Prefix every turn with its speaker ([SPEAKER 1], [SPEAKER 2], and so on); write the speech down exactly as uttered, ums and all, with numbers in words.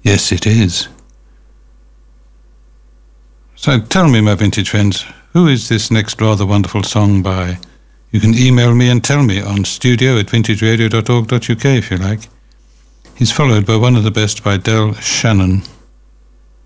[SPEAKER 1] Yes, it is. So tell me, my vintage friends, who is this next rather wonderful song by? You can email me and tell me on studio at vintage radio dot org dot uk if you like. He's followed by one of the best by Del Shannon.